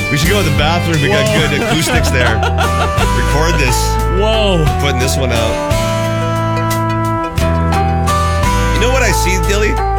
We should go to the bathroom. We got good acoustics there. Record this. Whoa. Putting this one out. You know what I see, Dilly?